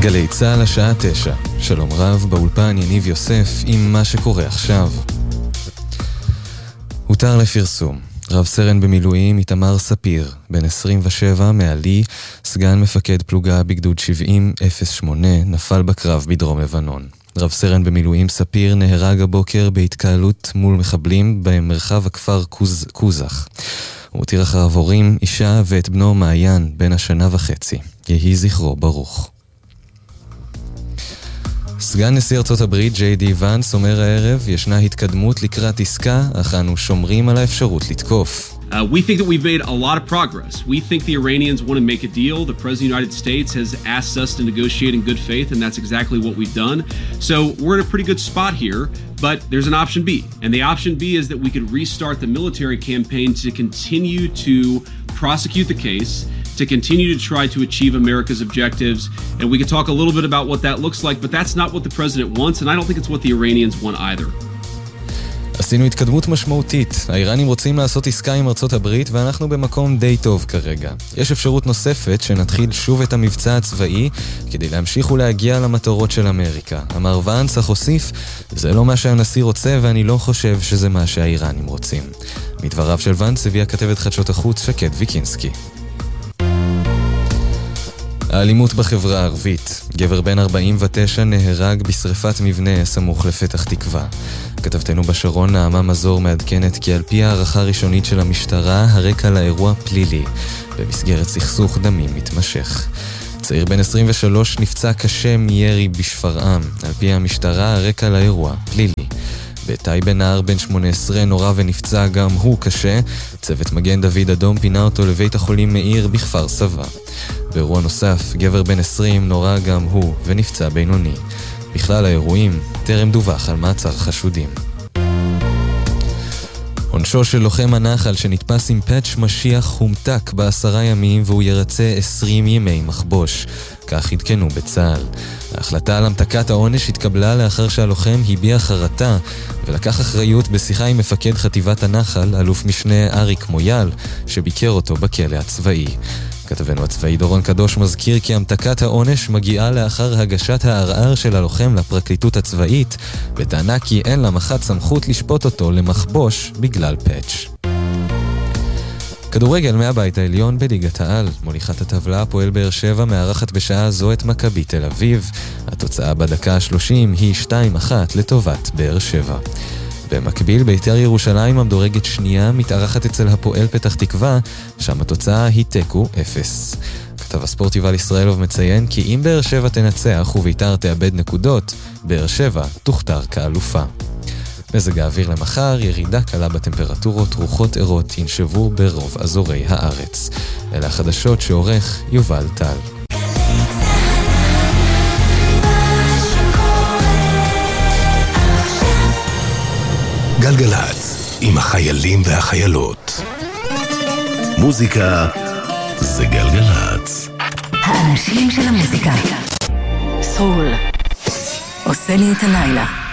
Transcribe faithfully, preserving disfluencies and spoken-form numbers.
גלי צהל השעה תשע. שלום רב, באולפן יניב יוסף עם מה שקורה עכשיו. הותר לפרסום. רב סרן במילואים איתמר ספיר, בן עשרים ושבע, מעלי, סגן מפקד פלוגה בגדוד שבעים אפס שמונה, נפל בקרב בדרום לבנון. רב סרן במילואים ספיר נהרג הבוקר בהתקהלות מול מחבלים במרחב הכפר קוז, קוזח. הוא הותיר אחריו הורים, אישה ואת בנו מעיין, בן השנה וחצי. יהי זכרו ברוך. סגן נשיא ארצות הברית ג'יי די ואנס אומר הערב, ישנה התקדמות לקראת עסקה, אך אנו שומרים על האפשרות לתקוף. Uh, we think that we've made a lot of progress. We think the Iranians want to make a deal. The President of the United States has asked us to negotiate in good faith, and that's exactly what we've done. So we're in a pretty good spot here, but there's an option B. And the option B is that we could restart the military campaign to continue to prosecute the case, to continue to try to achieve America's objectives. And we could talk a little bit about what that looks like, but that's not what the President wants, and I don't think it's what the Iranians want either. עשינו התקדמות משמעותית. האיראנים רוצים לעשות עסקה עם ארצות הברית ואנחנו במקום די טוב כרגע. יש אפשרות נוספת שנתחיל שוב את המבצע הצבאי כדי להמשיך ולהגיע למטרות של אמריקה. אמר ואנס אך הוסיף, זה לא מה שהנשיא רוצה ואני לא חושב שזה מה שהאיראנים רוצים. מדבריו של ואנס הביאה כתבת חדשות החוץ שקד ויקינסקי. האלימות בחברה הערבית. גבר בן ארבעים ותשע נהרג בשריפת מבנה סמוך לפתח תקווה. כתבתנו בשרון נעמה מזור מעדכנת כי על פי הערכה ראשונית של המשטרה, הרקע לאירוע פלילי, במסגרת סכסוך דמים מתמשך. צעיר בן עשרים ושלוש נפצע קשה מירי בשפרעם. על פי המשטרה, הרקע לאירוע פלילי. בטייבה נער בן שמונה עשרה נורא ונפצע גם הוא קשה. צוות מגן דוד אדום פינה אותו לבית החולים מאיר בכפר סבא. באירוע נוסף, גבר בן עשרים נורא גם הוא ונפצע בינוני. בכלל האירועים טרם דווח על מעצר חשודים. עונשו של לוחם הנחל שנתפס עם פאץ' משיח הומתק בעשרה ימים והוא ירצה עשרים ימי מחבוש. כך התקנו בצה"ל. ההחלטה על המתקת העונש התקבלה לאחר שהלוחם הביע חרטה ולקח אחריות בשיחה עם מפקד חטיבת הנחל, אלוף משנה אריק מויאל, שביקר אותו בכלא הצבאי. כתבנו הצבאי דורון קדוש מזכיר כי המתקת העונש מגיעה לאחר הגשת הערער של הלוחם לפרקליטות הצבאית, בטענה כי אין למח"ט סמכות לשפוט אותו למחבוש בגלל פאץ'. כדורגל מהבית העליון בליגת העל. מוליכת הטבלה הפועל באר שבע מארחת בשעה זו את מכבי תל אביב. התוצאה בדקה ה-שלושים היא שתיים אחת לטובת באר שבע. במקביל, בית"ר ירושלים המדורגת שנייה מתארחת אצל הפועל פתח תקווה, שם התוצאה היא תיקו אפס. כתב הספורט יובל ישראלוב מציין כי אם באר שבע תנצח ובית"ר תאבד נקודות, באר שבע תוכתר כאלופה. מזג האוויר למחר, ירידה קלה בטמפרטורות, רוחות ערות ינשבו ברוב אזורי הארץ. אלה החדשות שעורך יובל טל. גלגלץ, עם החיילים והחיילות. מוזיקה זה גלגלץ. האנשים של המוזיקה. סול. עושה לי את הלילה.